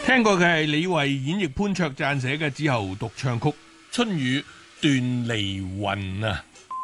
聽過嘅係李慧演繹潘卓撰寫嘅之後獨唱曲《春雨斷離雲》啊！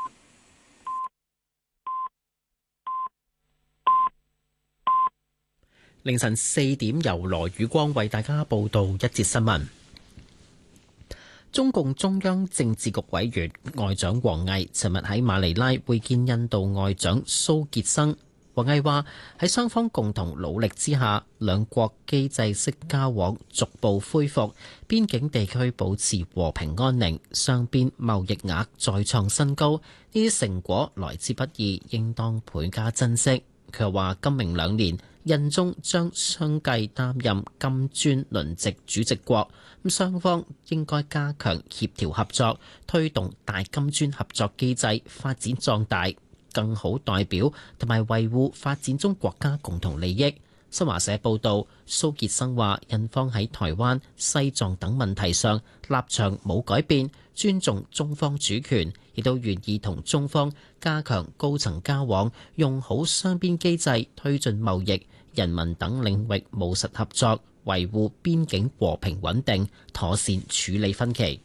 凌晨4點，由羅宇光為大家報道一節新聞。中共中央政治局委員外長王毅尋日喺馬尼拉會見印度外長蘇傑生。王毅話喺雙方共同努力之下，兩國機制式交往逐步恢復，邊境地區保持和平安寧，雙邊貿易額再創新高。呢啲成果來之不易，應當倍加珍惜。佢又話今明兩年，印中將相繼擔任金磚輪值主席國，咁雙方應該加強協調合作，推動大金磚合作機制發展壯大，更好代表同埋維護發展中國家共同利益。新華社報道，蘇傑生話印方喺台灣、西藏等問題上立場冇改變，尊重中方主權，亦都願意同中方加強高層交往，用好雙邊機制推進貿易、人民等領域務實合作，維護邊境和平穩定，妥善處理分歧。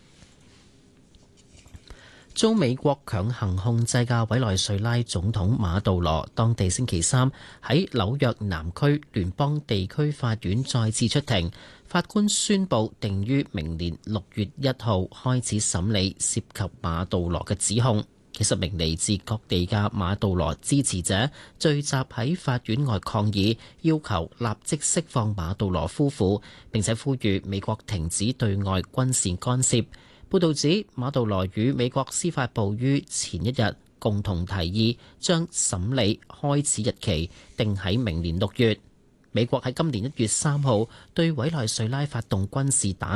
遭美國強行控制嘅委內瑞拉總統馬杜羅，當地星期三喺紐約南區聯邦地區法院再次出庭，法官宣布定於明年6月1號開始審理涉及馬杜羅嘅指控。幾十名嚟自各地嘅馬杜羅支持者聚集喺法院外抗議，要求立即釋放馬杜羅夫婦，並且呼籲美國停止對外軍事干涉。報導指，馬杜羅與美國司法部於前一日共同提議將審理開始日期定喺明年6月。美國喺今年1月3號對委內瑞拉發動軍事打